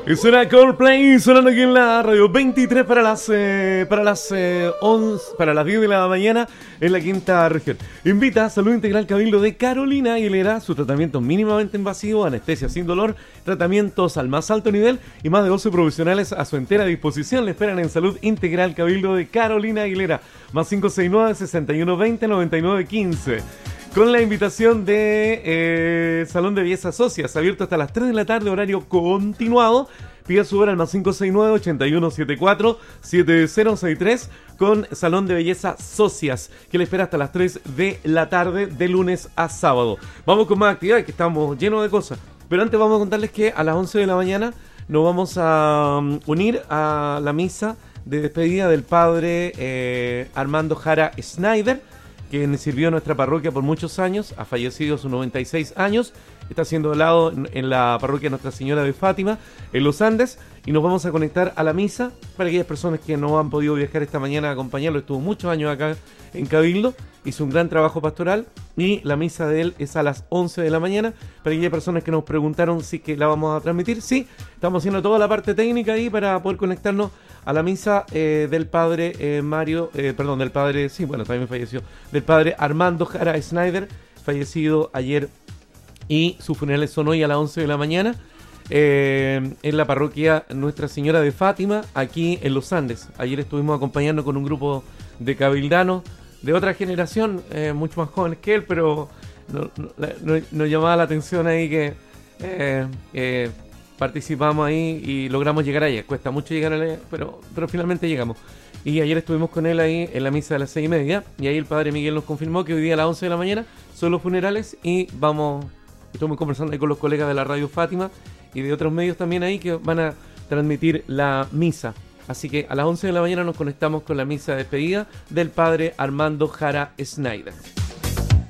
Y suena Coldplay sonando aquí en la radio 23 para las 10 de la mañana en la quinta región. Invita Salud Integral Cabildo de Carolina Aguilera, su tratamiento mínimamente invasivo, anestesia sin dolor, tratamientos al más alto nivel y más de 12 profesionales a su entera disposición. Le esperan en Salud Integral Cabildo de Carolina Aguilera, más 569-6120-9915. Con la invitación de Salón de Belleza Socias, abierto hasta las 3 de la tarde, horario continuado. Pida su hora al más 569-8174-7063 con Salón de Belleza Socias, que le espera hasta las 3 de la tarde, de lunes a sábado. Vamos con más actividades, que estamos llenos de cosas. Pero antes vamos a contarles que a las 11 de la mañana nos vamos a unir a la misa de despedida del padre Armando Jara Schneider, quien sirvió en nuestra parroquia por muchos años, ha fallecido a sus 96 años, está siendo velado en la parroquia Nuestra Señora de Fátima, en los Andes, y nos vamos a conectar a la misa para aquellas personas que no han podido viajar esta mañana a acompañarlo. Estuvo muchos años acá en Cabildo, hizo un gran trabajo pastoral, y la misa de él es a las 11 de la mañana. Para aquellas personas que nos preguntaron si que la vamos a transmitir, sí, estamos haciendo toda la parte técnica ahí para poder conectarnos a la misa del padre del padre, sí, bueno, también falleció, del padre Armando Jara Schneider, fallecido ayer, y sus funerales son hoy a las 11 de la mañana en la parroquia Nuestra Señora de Fátima, aquí en los Andes. Ayer estuvimos acompañando con un grupo de cabildanos de otra generación, mucho más jóvenes que él, pero nos llamaba la atención ahí que participamos ahí y logramos llegar allá. Cuesta mucho llegar allá, pero finalmente llegamos. Y ayer estuvimos con él ahí en la misa de las 6:30, y ahí el padre Miguel nos confirmó que hoy día a las 11 de la mañana son los funerales, y estamos conversando ahí con los colegas de la Radio Fátima y de otros medios también ahí que van a transmitir la misa. Así que a las 11 de la mañana nos conectamos con la misa de despedida del padre Armando Jara Schneider.